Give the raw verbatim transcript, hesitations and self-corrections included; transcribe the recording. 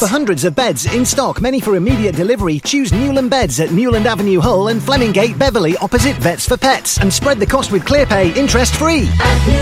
For hundreds of beds in stock, many for immediate delivery, choose Newland Beds at Newland Avenue Hull and Flemingate Beverley opposite Vets for Pets, and spread the cost with ClearPay interest free.